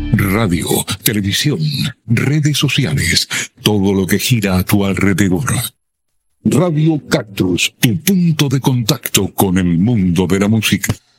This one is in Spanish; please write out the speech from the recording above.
Radio, televisión, redes sociales, todo lo que gira a tu alrededor. Radio Cactus, tu punto de contacto con el mundo de la música.